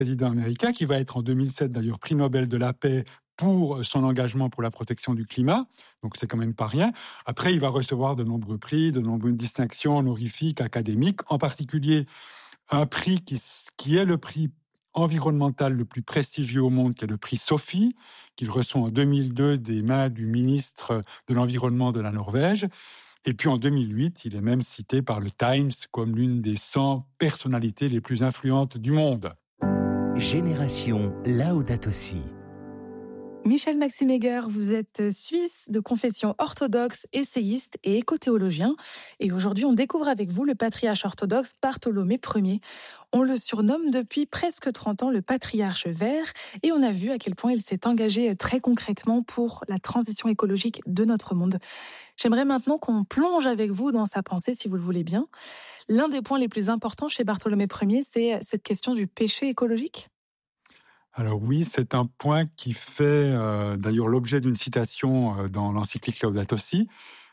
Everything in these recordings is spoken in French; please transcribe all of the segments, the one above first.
président américain, qui va être en 2007 d'ailleurs prix Nobel de la paix pour son engagement pour la protection du climat. Donc c'est quand même pas rien. Après, il va recevoir de nombreux prix, de nombreuses distinctions honorifiques, académiques, en particulier un prix qui est le prix environnemental le plus prestigieux au monde, qui est le prix Sophie, qu'il reçoit en 2002 des mains du ministre de l'Environnement de la Norvège. Et puis en 2008, il est même cité par le Times comme l'une des 100 personnalités les plus influentes du monde. Génération Laudato Si. Michel Maxime Heger, vous êtes suisse de confession orthodoxe, essayiste et écothéologien. Et aujourd'hui, on découvre avec vous le patriarche orthodoxe Bartholomée Ier. On le surnomme depuis presque 30 ans le patriarche vert. Et on a vu à quel point il s'est engagé très concrètement pour la transition écologique de notre monde. J'aimerais maintenant qu'on plonge avec vous dans sa pensée, si vous le voulez bien. L'un des points les plus importants chez Bartholomée Ier, c'est cette question du péché écologique. Alors oui, c'est un point qui fait d'ailleurs l'objet d'une citation dans l'encyclique Laudato Si.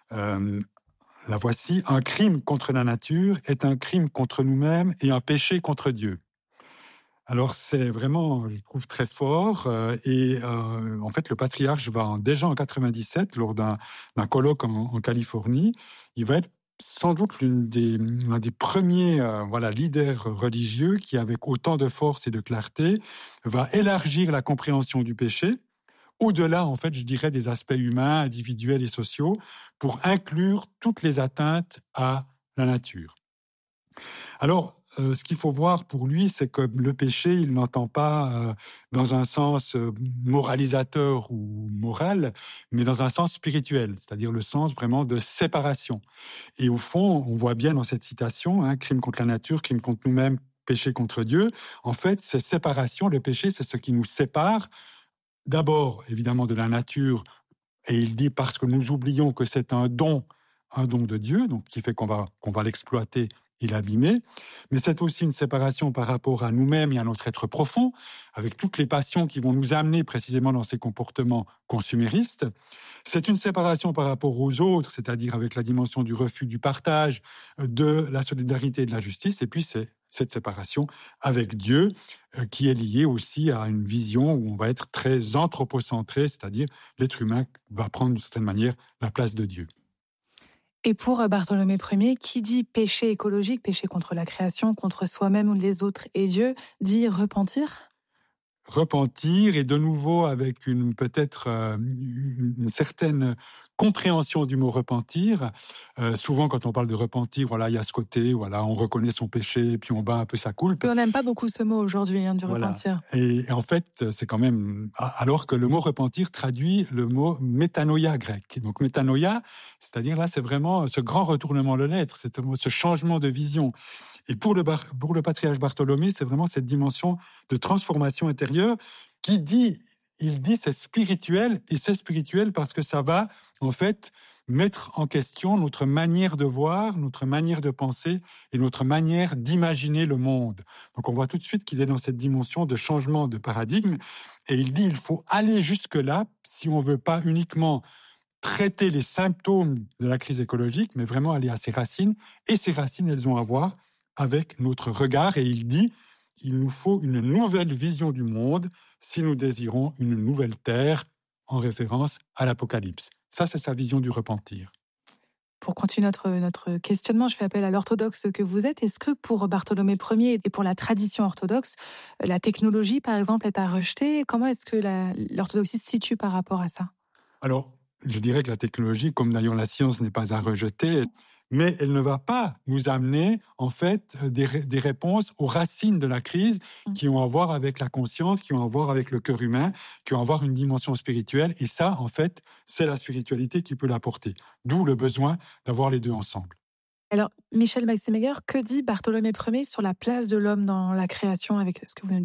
La voici: un crime contre la nature est un crime contre nous-mêmes et un péché contre Dieu. Alors c'est vraiment, je trouve, très fort. En fait, le patriarche va déjà en 97, lors d'un colloque en Californie, il va être sans doute l'un des premiers leaders religieux qui, avec autant de force et de clarté, va élargir la compréhension du péché, au-delà, en fait, je dirais, des aspects humains, individuels et sociaux, pour inclure toutes les atteintes à la nature. Alors, ce qu'il faut voir pour lui, c'est que le péché, il n'entend pas dans un sens moralisateur ou moral, mais dans un sens spirituel, c'est-à-dire le sens vraiment de séparation. Et au fond, on voit bien dans cette citation, crime contre la nature, crime contre nous-mêmes, péché contre Dieu. En fait, cette séparation, le péché, c'est ce qui nous sépare, d'abord, évidemment, de la nature. Et il dit parce que nous oublions que c'est un don de Dieu, donc qui fait qu'on va l'exploiter et l'abîmer, mais c'est aussi une séparation par rapport à nous-mêmes et à notre être profond, avec toutes les passions qui vont nous amener précisément dans ces comportements consuméristes. C'est une séparation par rapport aux autres, c'est-à-dire avec la dimension du refus du partage, de la solidarité et de la justice, et puis c'est cette séparation avec Dieu qui est liée aussi à une vision où on va être très anthropocentré, c'est-à-dire l'être humain va prendre d'une certaine manière la place de Dieu. Et pour Bartholomée Ier, qui dit péché écologique, péché contre la création, contre soi-même ou les autres et Dieu, dit repentir ? Repentir, et de nouveau avec peut-être une certaine compréhension du mot repentir. Souvent, quand on parle de repentir, il y a ce côté, on reconnaît son péché, et puis on bat un peu sa coulpe. On n'aime pas beaucoup ce mot aujourd'hui, du repentir. Et en fait, c'est quand même... Alors que le mot repentir traduit le mot métanoïa grec. Donc métanoïa, c'est-à-dire là, c'est vraiment ce grand retournement de l'être, ce changement de vision. Et pour le patriarche Bartholomée, c'est vraiment cette dimension de transformation intérieure il dit c'est spirituel, et c'est spirituel parce que ça va, en fait, mettre en question notre manière de voir, notre manière de penser et notre manière d'imaginer le monde. Donc on voit tout de suite qu'il est dans cette dimension de changement de paradigme, et il dit il faut aller jusque-là si on veut pas uniquement traiter les symptômes de la crise écologique, mais vraiment aller à ses racines, et ces racines, elles ont à voir avec notre regard, et il dit il nous faut une nouvelle vision du monde si nous désirons une nouvelle terre, en référence à l'Apocalypse. Ça, c'est sa vision du repentir. Pour continuer notre questionnement, je fais appel à l'orthodoxe que vous êtes. Est-ce que pour Bartholomée Ier et pour la tradition orthodoxe, la technologie, par exemple, est à rejeter ? Comment est-ce que l'orthodoxie se situe par rapport à ça ? Alors, je dirais que la technologie, comme d'ailleurs la science, n'est pas à rejeter, mais elle ne va pas nous amener, en fait, des réponses aux racines de la crise qui ont à voir avec la conscience, qui ont à voir avec le cœur humain, qui ont à voir une dimension spirituelle. Et ça, en fait, c'est la spiritualité qui peut l'apporter. D'où le besoin d'avoir les deux ensemble. Alors, Michel Maxime Heger, que dit Bartholomée Ier sur la place de l'homme dans la création avec ce que vous nous dites ?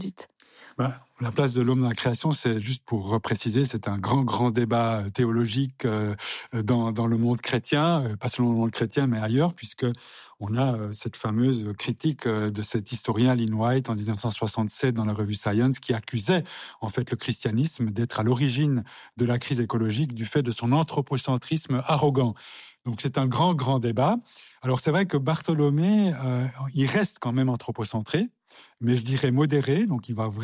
La place de l'homme dans la création, c'est juste pour repréciser, c'est un grand débat théologique dans le monde chrétien, pas seulement dans le monde chrétien, mais ailleurs, puisque on a cette fameuse critique de cet historien Lynn White en 1967 dans la revue Science, qui accusait en fait le christianisme d'être à l'origine de la crise écologique du fait de son anthropocentrisme arrogant. Donc c'est un grand débat. Alors c'est vrai que Bartholomée, il reste quand même anthropocentré, mais je dirais modéré, donc il va